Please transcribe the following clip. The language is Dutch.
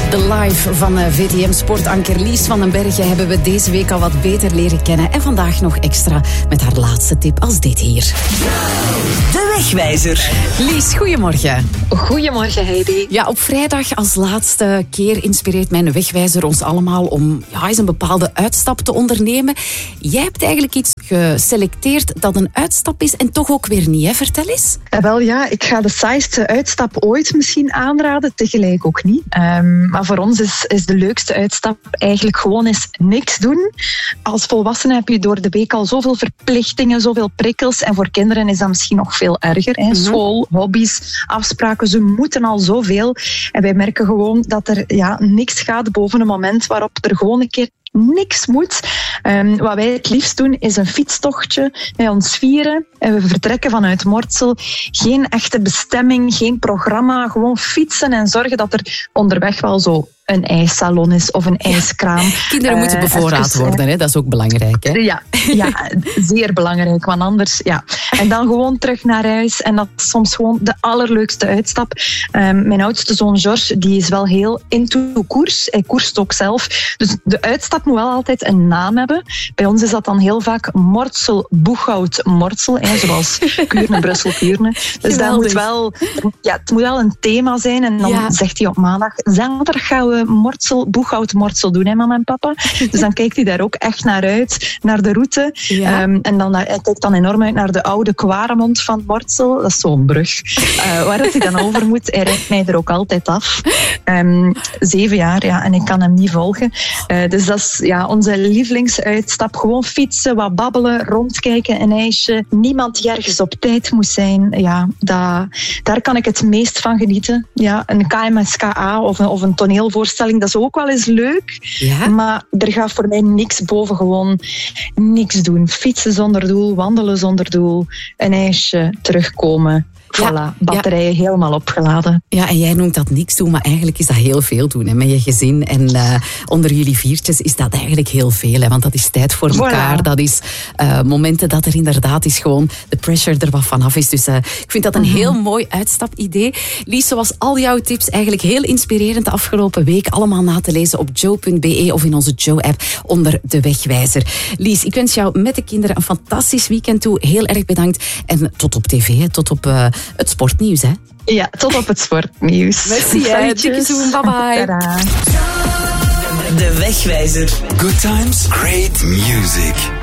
De live van VTM-sportanker Lies van den Bergen hebben we deze week al wat beter leren kennen. En vandaag nog extra met haar laatste tip als dit hier. De Wegwijzer. Lies, goedemorgen. Goedemorgen, Heidi. Ja, op vrijdag als laatste keer inspireert mijn Wegwijzer ons allemaal om eens een bepaalde uitstap te ondernemen. Jij hebt eigenlijk iets geselecteerd dat een uitstap is en toch ook weer niet, hè? Vertel eens. Wel ja, ik ga de saaiste uitstap ooit misschien aanraden, tegelijk ook niet. Maar voor ons is de leukste uitstap eigenlijk gewoon eens niks doen. Als volwassene heb je door de week al zoveel verplichtingen, zoveel prikkels. En voor kinderen is dat misschien nog veel erger. Hè? School, hobby's, afspraken, ze moeten al zoveel. En wij merken gewoon dat er niks gaat boven een moment waarop er gewoon een keer niks moet. Wat wij het liefst doen is een fietstochtje bij ons vieren. En we vertrekken vanuit Mortsel. Geen echte bestemming, geen programma. Gewoon fietsen en zorgen dat er onderweg wel zo een ijssalon is of een ijskraam. Kinderen moeten bevoorraad worden, hè? Dat is ook belangrijk. Hè? Ja, zeer belangrijk. Want anders, En dan gewoon terug naar huis. En dat is soms gewoon de allerleukste uitstap. Mijn oudste zoon George, die is wel heel into koers. Hij koerst ook zelf. Dus de uitstap moet wel altijd een naam hebben. Bij ons is dat dan heel vaak Mortsel, Boeghout, Mortsel. Zoals Kuurne, Brussel, Kuurne. Dus dat moet wel, het moet wel een thema zijn. En dan zegt hij op maandag, zaterdag gaan we Mortsel, Boeghout, Mortsel doen, hè, mama en papa. Dus dan kijkt hij daar ook echt naar uit, naar de route. Ja. En dan, hij kijkt dan enorm uit naar de oude Kwaremond van Mortsel. Dat is zo'n brug. Waar dat hij dan over moet, hij rijdt mij er ook altijd af. 7 jaar, en ik kan hem niet volgen. Dus dat is onze lievelingsuitstap. Gewoon fietsen, wat babbelen, rondkijken, een ijsje. Niemand die ergens op tijd moet zijn. Daar kan ik het meest van genieten. Ja, een KMSKA of een toneelvoorstelling, dat is ook wel eens leuk. Ja? Maar er gaat voor mij niks boven gewoon niks doen. Fietsen zonder doel, wandelen zonder doel, een ijsje, terugkomen. Voilà, batterijen helemaal opgeladen. Ja, en jij noemt dat niks doen, maar eigenlijk is dat heel veel doen. Hè, met je gezin en onder jullie viertjes is dat eigenlijk heel veel. Hè, want dat is tijd voor elkaar. Dat is momenten dat er inderdaad is gewoon de pressure er wat vanaf is. Dus ik vind dat een heel mooi uitstapidee. Lies, zoals al jouw tips eigenlijk heel inspirerend de afgelopen week. Allemaal na te lezen op joe.be of in onze Joe-app onder de Wegwijzer. Lies, ik wens jou met de kinderen een fantastisch weekend toe. Heel erg bedankt. En tot op tv, hè, tot op het sportnieuws, hè? Ja, tot op het sportnieuws. Merci, dikke zoen, bye bye. De Wegwijzer. Good times, great music.